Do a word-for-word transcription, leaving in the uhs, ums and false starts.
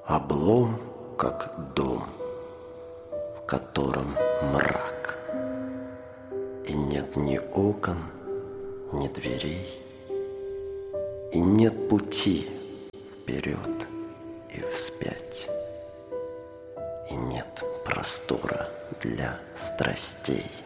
Облом, как дом, в котором мрак, и нет ни окон, ни дверей, и нет пути вперед и вспять, и нет простора для страстей.